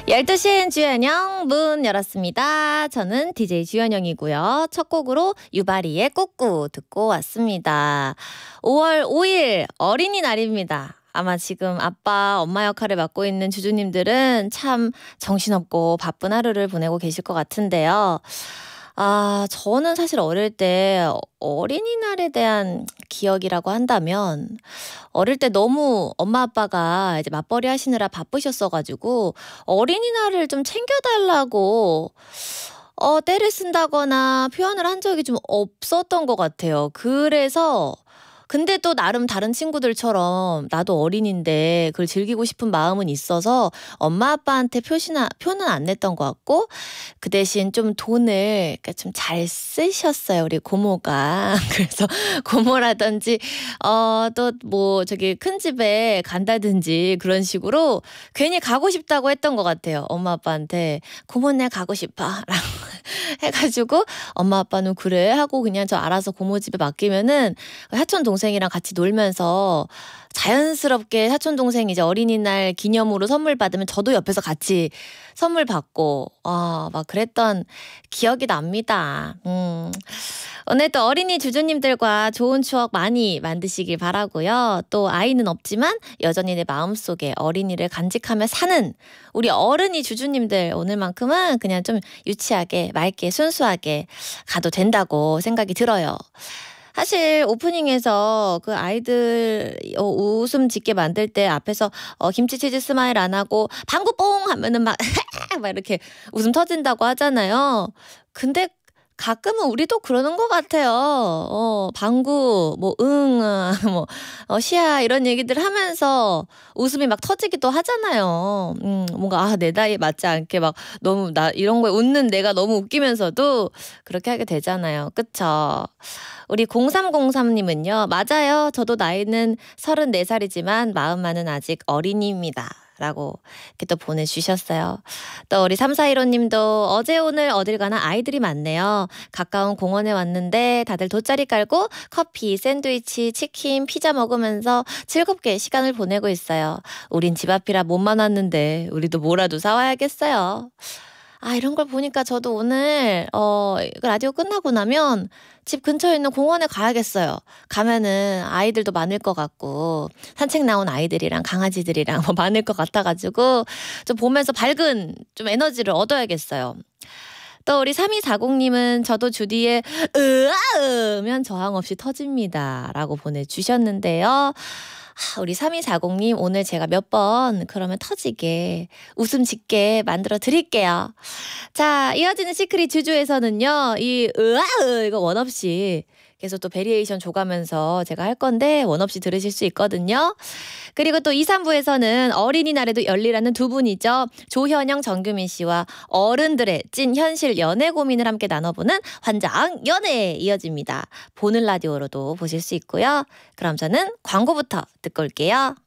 12시엔 주현영 문 열었습니다. 저는 DJ 주현영이고요. 첫 곡으로 유바리의 꾸꾸 듣고 왔습니다. 5월 5일 어린이날입니다. 아마 지금 아빠, 엄마 역할을 맡고 있는 주주님들은 참 정신없고 바쁜 하루를 보내고 계실 것 같은데요. 저는 사실 어릴 때 어린이날에 대한 기억이라고 한다면 어릴 때 너무 엄마 아빠가 이제 맞벌이 하시느라 바쁘셨어가지고 어린이날을 좀 챙겨달라고 때를 쓴다거나 표현을 한 적이 좀 없었던 것 같아요. 그래서 근데 또 나름 다른 친구들처럼 나도 어린인데 그걸 즐기고 싶은 마음은 있어서 엄마 아빠한테 표는 안 냈던 것 같고 그 대신 좀 돈을 좀 잘 쓰셨어요 우리 고모가. 그래서 고모라든지 또 뭐 저기 큰 집에 간다든지 그런 식으로 괜히 가고 싶다고 했던 것 같아요. 엄마 아빠한테 고모네 가고 싶어라고 해가지고 엄마 아빠는 그래 하고 그냥 저 알아서 고모 집에 맡기면은 사촌 동생이랑 같이 놀면서 자연스럽게 사촌 동생이 이제 어린이날 기념으로 선물 받으면 저도 옆에서 같이 선물 받고 막 그랬던 기억이 납니다. 오늘 또 어린이 주주님들과 좋은 추억 많이 만드시길 바라고요. 또 아이는 없지만 여전히 내 마음속에 어린이를 간직하며 사는 우리 어른이 주주님들 오늘만큼은 그냥 좀 유치하게 맑게 순수하게 가도 된다고 생각이 들어요. 사실 오프닝에서 그 아이들 웃음 짓게 만들 때 앞에서 김치 치즈 스마일 안 하고 방구 뽕 하면은 막 이렇게 웃음 터진다고 하잖아요. 근데 가끔은 우리도 그러는 것 같아요. 방구, 시야 이런 얘기들 하면서 웃음이 막 터지기도 하잖아요. 뭔가 내 나이에 맞지 않게 막 너무 나 이런 거에 웃는 내가 너무 웃기면서도 그렇게 하게 되잖아요. 그쵸? 우리 0303님은요. 맞아요. 저도 나이는 34살이지만 마음만은 아직 어린이입니다. 라고 이렇게 또 보내주셨어요. 또 우리 3415님도 어제 오늘 어딜 가나 아이들이 많네요. 가까운 공원에 왔는데 다들 돗자리 깔고 커피, 샌드위치, 치킨, 피자 먹으면서 즐겁게 시간을 보내고 있어요. 우린 집 앞이라 몸만 왔는데 우리도 뭐라도 사와야겠어요. 이런 걸 보니까 저도 오늘 라디오 끝나고 나면 집 근처에 있는 공원에 가야겠어요. 가면은 아이들도 많을 것 같고 산책 나온 아이들이랑 강아지들이랑 많을 것 같아가지고 좀 보면서 밝은 좀 에너지를 얻어야겠어요. 또 우리 3240님은 저도 주디의 으아으면 저항 없이 터집니다 라고 보내주셨는데요. 우리 3240님 오늘 제가 몇 번 그러면 터지게 웃음 짓게 만들어 드릴게요. 자, 이어지는 시크릿 주주에서는요. 이 으아으 이거 원 없이 계속 또 베리에이션 줘가면서 제가 할 건데 원 없이 들으실 수 있거든요. 그리고 또 2, 3부에서는 어린이날에도 열리라는 두 분이죠. 조현영, 정규민 씨와 어른들의 찐 현실 연애 고민을 함께 나눠보는 환장 연애 이어집니다. 보는 라디오로도 보실 수 있고요. 그럼 저는 광고부터 듣고 올게요.